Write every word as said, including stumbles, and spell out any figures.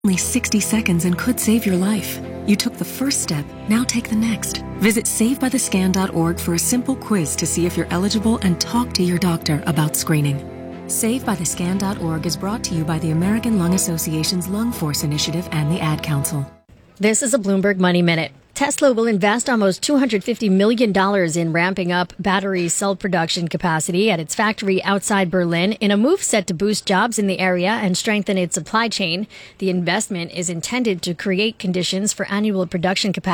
Only sixty seconds and could save your life. You took the first step, now take the next. Visit save by the scan dot org for a simple quiz to see if you're eligible and talk to your doctor about screening. save by the scan dot org is brought to you by the American Lung Association's Lung Force Initiative and the Ad Council. This is a Bloomberg Money Minute. Tesla will invest almost two hundred fifty million dollars in ramping up battery cell production capacity at its factory outside Berlin in a move set to boost jobs in the area and strengthen its supply chain. The investment is intended to create conditions for annual production capacity